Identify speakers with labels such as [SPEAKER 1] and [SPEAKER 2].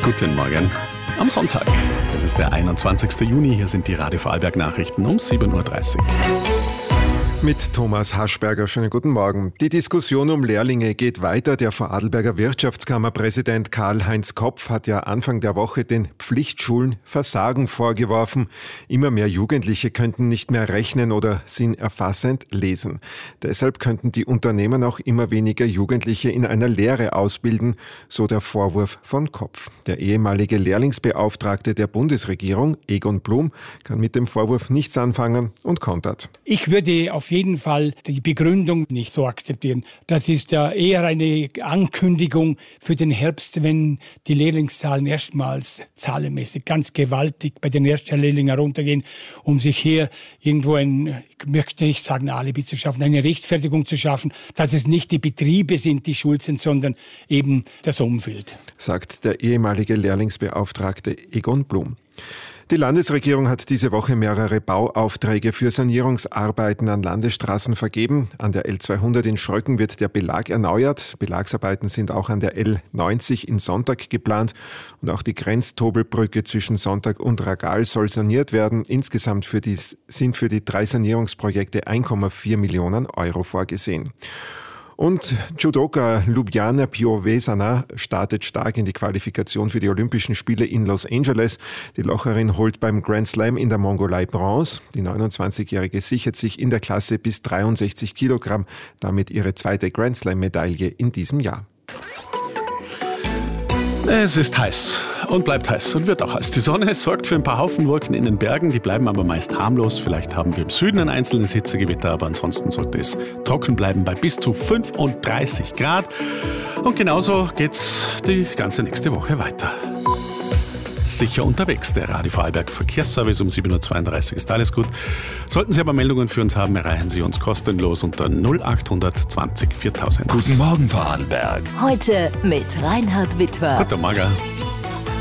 [SPEAKER 1] Guten Morgen am Sonntag. Es ist der 21. Juni. Hier sind die Radio Vorarlberg Nachrichten um 7.30 Uhr.
[SPEAKER 2] Mit Thomas Haschberger, schönen guten Morgen. Die Diskussion um Lehrlinge geht weiter. Der Vorarlberger Wirtschaftskammerpräsident Karl-Heinz Kopf hat ja Anfang der Woche den Pflichtschulen Versagen vorgeworfen. Immer mehr Jugendliche könnten nicht mehr rechnen oder sinnerfassend lesen. Deshalb könnten die Unternehmen auch immer weniger Jugendliche in einer Lehre ausbilden, so der Vorwurf von Kopf. Der ehemalige Lehrlingsbeauftragte der Bundesregierung, Egon Blum, kann mit dem Vorwurf nichts anfangen und kontert.
[SPEAKER 3] Ich würde auf jeden Fall die Begründung nicht so akzeptieren. Das ist ja eher eine Ankündigung für den Herbst, wenn die Lehrlingszahlen erstmals zahlenmäßig ganz gewaltig bei den Erstlehrlingen heruntergehen, um sich hier irgendwo ich möchte nicht sagen Alibi zu schaffen, eine Rechtfertigung zu schaffen, dass es nicht die Betriebe sind, die schuld sind, sondern eben das Umfeld.
[SPEAKER 2] Sagt der ehemalige Lehrlingsbeauftragte Egon Blum. Die Landesregierung hat diese Woche mehrere Bauaufträge für Sanierungsarbeiten an Landesstraßen vergeben. An der L200 in Schröcken wird der Belag erneuert. Belagsarbeiten sind auch an der L90 in Sonntag geplant. Und auch die Grenztobelbrücke zwischen Sonntag und Ragal soll saniert werden. Insgesamt sind für die 3 Sanierungsprojekte 1,4 Millionen Euro vorgesehen. Und Judoka Ljubljana Piovesana startet stark in die Qualifikation für die Olympischen Spiele in Los Angeles. Die Locherin holt beim Grand Slam in der Mongolei Bronze. Die 29-Jährige sichert sich in der Klasse bis 63 Kilogramm, damit ihre zweite Grand Slam-Medaille in diesem Jahr.
[SPEAKER 1] Es ist heiß und bleibt heiß und wird auch heiß. Die Sonne sorgt für ein paar Haufen Wolken in den Bergen, die bleiben aber meist harmlos. Vielleicht haben wir im Süden ein einzelnes Hitzegewitter, aber ansonsten sollte es trocken bleiben bei bis zu 35 Grad. Und genauso geht's die ganze nächste Woche weiter. Sicher unterwegs, der Radio Vorarlberg Verkehrsservice um 7.32 Uhr ist alles gut. Sollten Sie aber Meldungen für uns haben, erreichen Sie uns kostenlos unter 0800 20 4000.
[SPEAKER 4] Guten Morgen Vorarlberg.
[SPEAKER 5] Heute mit Reinhard Wittwer.
[SPEAKER 1] Guten Morgen.